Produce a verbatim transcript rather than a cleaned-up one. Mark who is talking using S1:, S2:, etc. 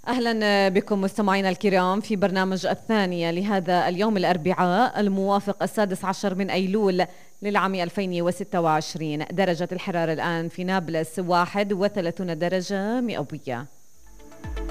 S1: أهلا بكم مستمعينا الكرام في برنامج الثانية لهذا اليوم الأربعاء الموافق السادس عشر من أيلول للعام ألفين وستة وعشرين. درجة الحرارة الآن في نابلس واحد وثلاثون درجة مئوية.